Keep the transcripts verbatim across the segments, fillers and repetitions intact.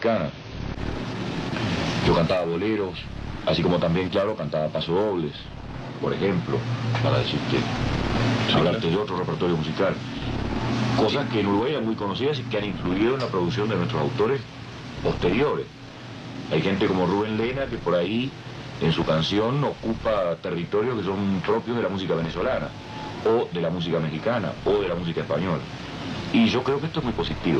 mexicana. Yo cantaba boleros, así como también, claro, cantaba pasodobles, por ejemplo, para decirte, hablarte de otro repertorio musical. Cosas que en Uruguay eran muy conocidas y que han influido en la producción de nuestros autores posteriores. Hay gente como Rubén Lena que por ahí en su canción ocupa territorios que son propios de la música venezolana, o de la música mexicana, o de la música española. Y yo creo que esto es muy positivo.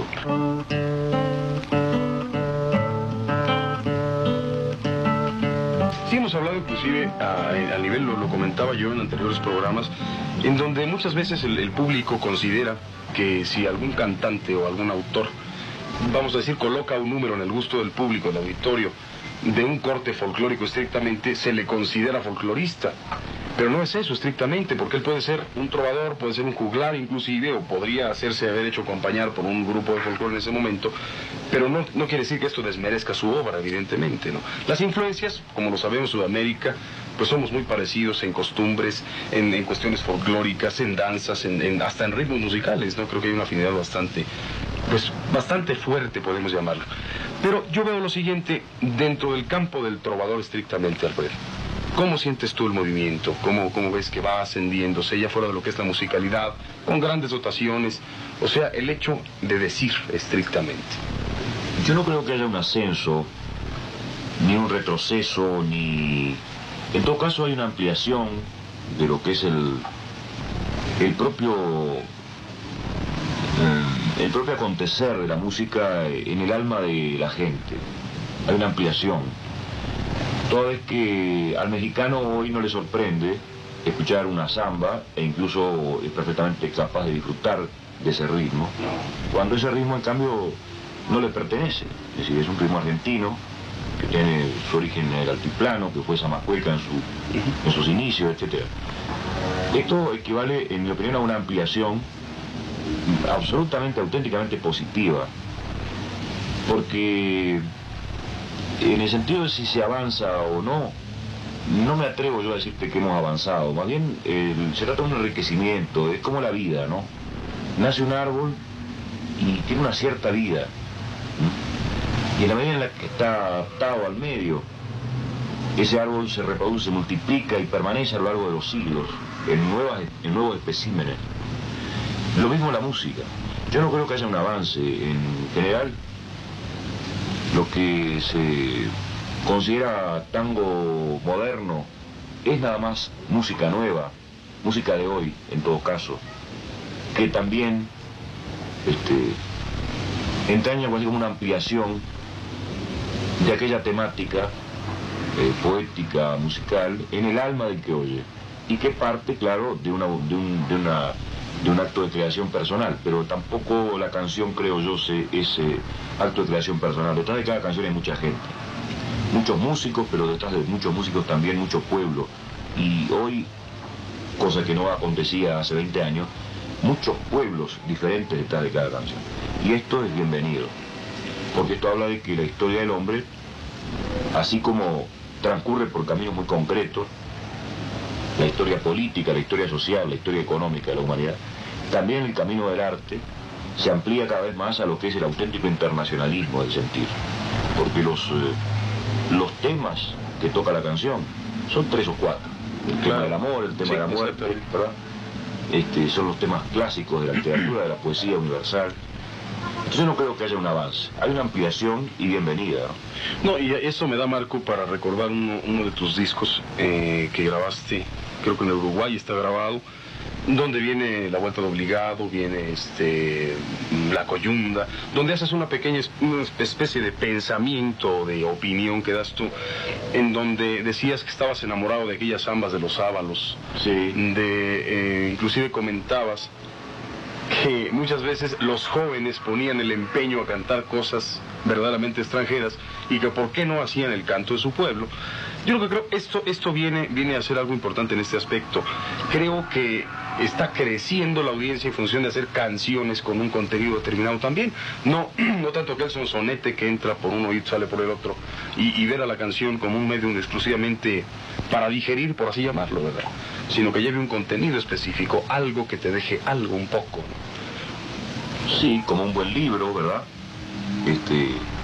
Sí, hemos hablado inclusive a, a nivel, lo, lo comentaba yo en anteriores programas, en donde muchas veces el, el público considera que si algún cantante o algún autor, vamos a decir, coloca un número en el gusto del público, del auditorio, de un corte folclórico estrictamente, se le considera folclorista. Pero no es eso estrictamente, porque él puede ser un trovador, puede ser un juglar inclusive, o podría hacerse haber hecho acompañar por un grupo de folclore en ese momento, pero no, no quiere decir que esto desmerezca su obra, evidentemente, ¿no? Las influencias, como lo sabemos, Sudamérica, pues somos muy parecidos en costumbres, en, en cuestiones folclóricas, en danzas, en, en, hasta en ritmos musicales, ¿no? Creo que hay una afinidad bastante, pues, bastante fuerte, podemos llamarlo. Pero yo veo lo siguiente, dentro del campo del trovador estrictamente, Alfredo. ¿Cómo sientes tú el movimiento? ¿Cómo, cómo ves que va ascendiéndose ya fuera de lo que es la musicalidad, con grandes dotaciones? O sea, el hecho de decir estrictamente. Yo no creo que haya un ascenso, ni un retroceso, ni... En todo caso hay una ampliación de lo que es el, el propio... el propio acontecer de la música en el alma de la gente. Hay una ampliación. Toda vez que al mexicano hoy no le sorprende escuchar una samba, e incluso es perfectamente capaz de disfrutar de ese ritmo, cuando ese ritmo en cambio no le pertenece. Es decir, es un ritmo argentino que tiene su origen en el altiplano, que fue Zamacueca en, su, en sus inicios, etcétera. Esto equivale, en mi opinión, a una ampliación absolutamente, auténticamente positiva, porque en el sentido de si se avanza o no, no me atrevo yo a decirte que hemos avanzado. Más bien, eh, se trata de un enriquecimiento, es como la vida, ¿no? Nace un árbol y tiene una cierta vida, ¿sí? Y en la medida en la que está adaptado al medio, ese árbol se reproduce, multiplica y permanece a lo largo de los siglos, en, nuevas, en nuevos especímenes. Lo mismo la música. Yo no creo que haya un avance en general. Lo que se considera tango moderno es nada más música nueva, música de hoy, en todo caso, que también este, entraña algo así como una ampliación de aquella temática eh, poética, musical, en el alma del que oye, y que parte, claro, de, una, de, un, de, una, de un acto de creación personal, pero tampoco la canción, creo yo, se, ese acto de creación personal. Detrás de cada canción hay mucha gente, muchos músicos, pero detrás de muchos músicos también mucho pueblo. Y hoy, cosa que no acontecía hace veinte años, muchos pueblos diferentes detrás de cada canción. Y esto es bienvenido, porque esto habla de que la historia del hombre, así como transcurre por caminos muy concretos, la historia política, la historia social, la historia económica de la humanidad, también el camino del arte se amplía cada vez más a lo que es el auténtico internacionalismo del sentir, porque los, eh, los temas que toca la canción son tres o cuatro. El tema del amor, el tema Sí, de la muerte, ¿verdad? Este, son los temas clásicos de la literatura, de la poesía universal. Entonces no creo que haya un avance, hay una ampliación y bienvenida. No, y eso me da marco para recordar uno, uno de tus discos eh, que grabaste, creo que en Uruguay está grabado, donde viene La Vuelta de Obligado, viene este, La Coyunda, donde haces una pequeña una especie de pensamiento, de opinión que das tú, en donde decías que estabas enamorado de aquellas zambas de los Ábalos, Sí. de, eh, inclusive comentabas que muchas veces los jóvenes ponían el empeño a cantar cosas verdaderamente extranjeras y que por qué no hacían el canto de su pueblo. Yo lo que creo, esto, esto viene, viene a ser algo importante en este aspecto. Creo que está creciendo la audiencia en función de hacer canciones con un contenido determinado también. No, no tanto que es un sonete que entra por un oído y sale por el otro, y, y ver a la canción como un medio exclusivamente para digerir, por así llamarlo, ¿verdad? Sino que lleve un contenido específico, algo que te deje algo un poco, ¿no? Sí, como un buen libro, ¿verdad? Este...